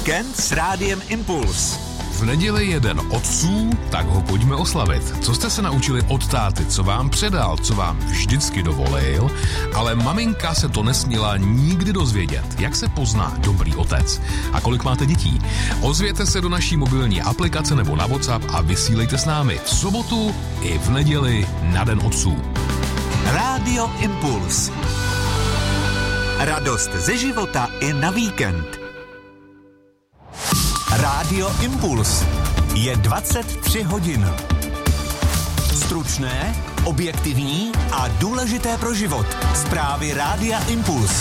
Víkend s Rádiem Impuls. V neděli je den otců, tak ho pojďme oslavit. Co jste se naučili od táty, co vám předal, co vám vždycky dovolil, ale maminka se to nesměla nikdy dozvědět. Jak se pozná dobrý otec? A kolik máte dětí? Ozvěte se do naší mobilní aplikace nebo na WhatsApp a vysílejte s námi v sobotu i v neděli na den otců. Rádio Impuls. Radost ze života i na víkend. Rádio Impuls. Je 23 hodin. Stručné, objektivní a důležité pro život. Zprávy Rádia Impuls.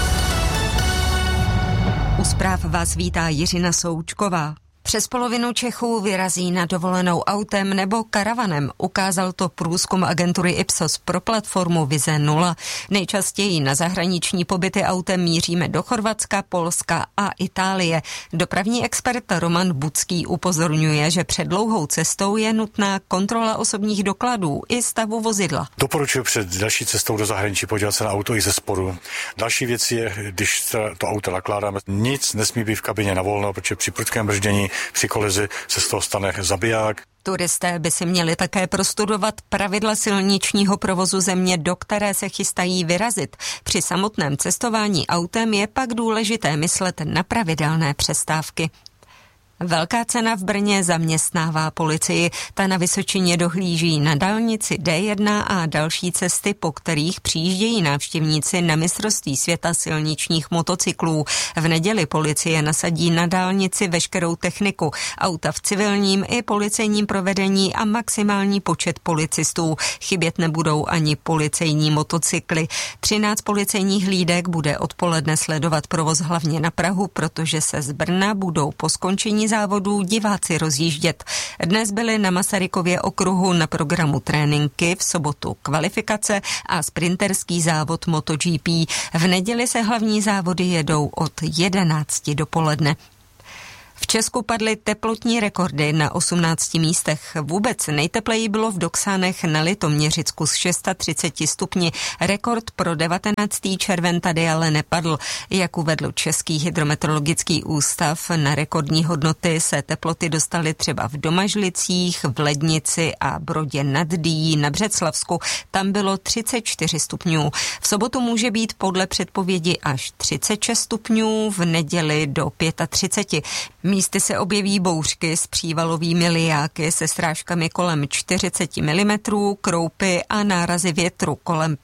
U zpráv vás vítá Jiřina Součková. Přes polovinu Čechů vyrazí na dovolenou autem nebo karavanem. Ukázal to průzkum agentury Ipsos pro platformu Vize 0. Nejčastěji na zahraniční pobyty autem míříme do Chorvatska, Polska a Itálie. Dopravní expert Roman Budský upozorňuje, že před dlouhou cestou je nutná kontrola osobních dokladů i stavu vozidla. Doporučuji před další cestou do zahraničí podívat se na auto i ze spodu. Další věc je, když to auto nakládáme, nic nesmí být v kabině na volno, protože při prudkém brždění, při kolizi se z toho stane zabiják. Turisté by si měli také prostudovat pravidla silničního provozu země, do které se chystají vyrazit. Při samotném cestování autem je pak důležité myslet na pravidelné přestávky. Velká cena v Brně zaměstnává policii. Ta na Vysočině dohlíží na dálnici D1 a další cesty, po kterých přijíždějí návštěvníci na mistrovství světa silničních motocyklů. V neděli policie nasadí na dálnici veškerou techniku, auta v civilním i policejním provedení a maximální počet policistů. Chybět nebudou ani policejní motocykly. 13 policejních hlídek bude odpoledne sledovat provoz hlavně na Prahu, protože se z Brna budou po skončení závodů diváci rozjíždět. Dnes byly na Masarykově okruhu na programu tréninky, v sobotu kvalifikace a sprinterský závod MotoGP. V neděli se hlavní závody jedou od 11 dopoledne. V Česku padly teplotní rekordy na 18 místech. Vůbec nejtepleji bylo v Doksánech na Litoměřicku s 630 stupni. Rekord pro 19. červen tady ale nepadl. Jak uvedl Český hydrometeorologický ústav, na rekordní hodnoty se teploty dostaly třeba v Domažlicích, v Lednici a Brodě nad Dyjí na Břeclavsku. Tam bylo 34 stupňů. V sobotu může být podle předpovědi až 36 stupňů, v neděli do 35. Místy se objeví bouřky s přívalovými lijáky se srážkami kolem 40 mm, kroupy a nárazy větru kolem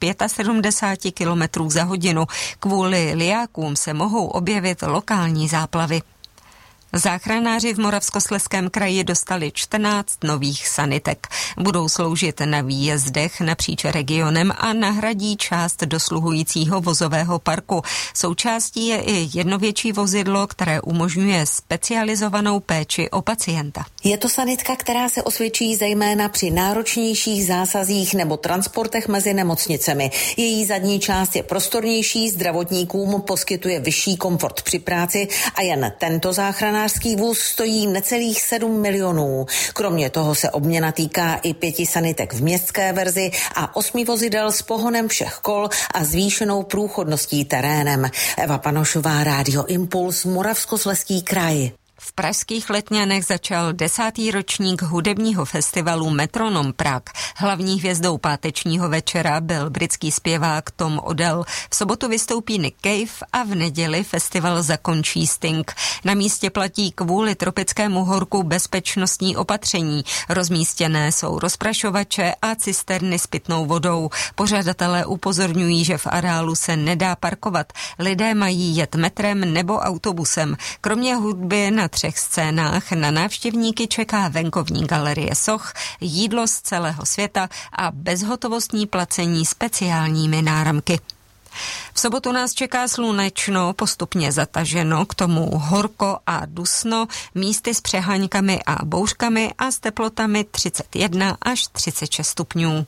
75 km za hodinu. Kvůli lijákům se mohou objevit lokální záplavy. Záchranáři v Moravskoslezském kraji dostali 14 nových sanitek. Budou sloužit na výjezdech napříč regionem a nahradí část dosluhujícího vozového parku. Součástí je i jedno větší vozidlo, které umožňuje specializovanou péči o pacienta. Je to sanitka, která se osvědčí zejména při náročnějších zásazích nebo transportech mezi nemocnicemi. Její zadní část je prostornější, zdravotníkům poskytuje vyšší komfort při práci a jen tento záchranář vůz stojí necelých 7 milionů. Kromě toho se obměna týká i 5 sanitek v městské verzi a 8 vozidel s pohonem všech kol a zvýšenou průchodností terénem. Eva Panošová, Rádio Impuls, Moravskoslezský kraj. V pražských Letňanech začal 10. ročník hudebního festivalu Metronom Prague. Hlavní hvězdou pátečního večera byl britský zpěvák Tom Odell. V sobotu vystoupí Nick Cave a v neděli festival zakončí Sting. Na místě platí kvůli tropickému horku bezpečnostní opatření. Rozmístěné jsou rozprašovače a cisterny s pitnou vodou. Pořadatelé upozorňují, že v areálu se nedá parkovat. Lidé mají jet metrem nebo autobusem. Kromě hudby na 3 scénách na návštěvníky čeká venkovní galerie soch, jídlo z celého světa a bezhotovostní placení speciálními náramky. V sobotu nás čeká slunečno, postupně zataženo, k tomu horko a dusno, místy s přeháňkami a bouřkami a s teplotami 31 až 36 stupňů.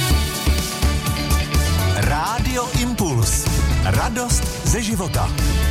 Rádio Impuls. Radost ze života.